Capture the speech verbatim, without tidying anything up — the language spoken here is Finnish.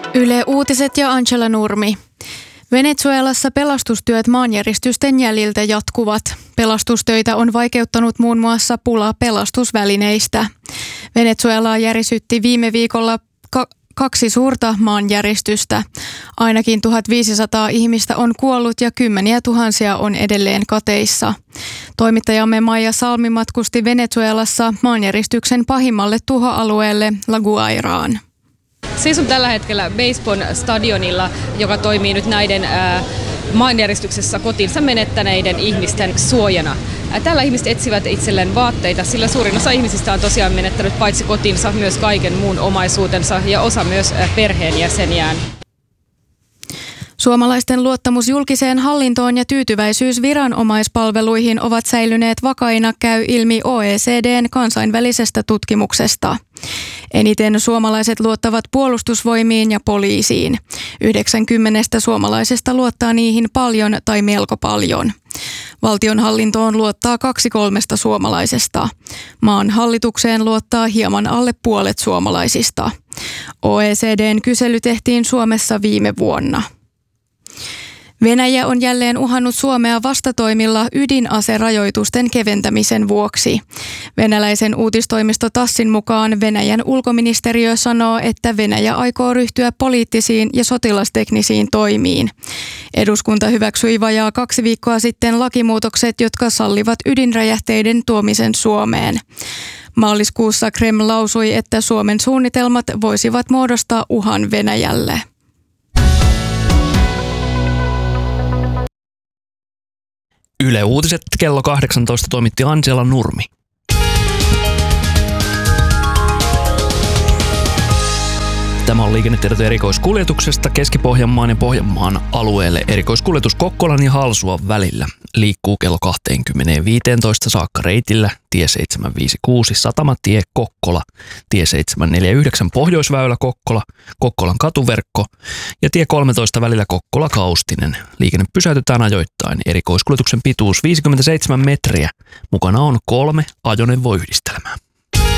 Yle Uutiset ja Angela Nurmi. Venezuelassa pelastustyöt maanjäristysten jäljiltä jatkuvat. Pelastustöitä on vaikeuttanut muun muassa pula pelastusvälineistä. Venezuelaa järisytti viime viikolla ka- kaksi suurta maanjäristystä. Ainakin tuhatviisisataa ihmistä on kuollut ja kymmeniä tuhansia on edelleen kateissa. Toimittajamme Maija Salmi matkusti Venezuelassa maanjäristyksen pahimmalle tuhoalueelle La Guairaan. Seison tällä hetkellä Beisbon stadionilla, joka toimii nyt näiden ää, maanjäristyksessä kotinsa menettäneiden ihmisten suojana. Ää, tällä ihmiset etsivät itselleen vaatteita, sillä suurin osa ihmisistä on tosiaan menettänyt paitsi kotinsa myös kaiken muun omaisuutensa ja osa myös ää, perheenjäseniään. Suomalaisten luottamus julkiseen hallintoon ja tyytyväisyys viranomaispalveluihin ovat säilyneet vakaina, käy ilmi O E C D:n kansainvälisestä tutkimuksesta. Eniten suomalaiset luottavat puolustusvoimiin ja poliisiin. Yhdeksänkymmentä suomalaisesta luottaa niihin paljon tai melko paljon. Valtionhallintoon luottaa kaksi kolmesta suomalaisesta. Maan hallitukseen luottaa hieman alle puolet suomalaisista. O E C D:n kysely tehtiin Suomessa viime vuonna. Venäjä on jälleen uhannut Suomea vastatoimilla ydinaserajoitusten keventämisen vuoksi. Venäläisen uutistoimisto Tassin mukaan Venäjän ulkoministeriö sanoo, että Venäjä aikoo ryhtyä poliittisiin ja sotilasteknisiin toimiin. Eduskunta hyväksyi vajaa kaksi viikkoa sitten lakimuutokset, jotka sallivat ydinräjähteiden tuomisen Suomeen. Maaliskuussa Kreml lausui, että Suomen suunnitelmat voisivat muodostaa uhan Venäjälle. Yle Uutiset kello kahdeksantoista toimitti Angela Nurmi. Tämä on liikennetiedot erikoiskuljetuksesta Keski-Pohjanmaan ja Pohjanmaan alueelle. Erikoiskuljetus Kokkolan ja Halsuan välillä liikkuu kello kaksikymmentä viisitoista saakka reitillä tie seitsemän viisi kuusi Satamatie Kokkola, tie seitsemän neljä yhdeksän Pohjoisväylä Kokkola, Kokkolan katuverkko ja tie kolmetoista välillä Kokkola Kaustinen. Liikenne pysäytetään ajoittain. Erikoiskuljetuksen pituus viisikymmentäseitsemän metriä. Mukana on kolme ajoneuvoyhdistelmää.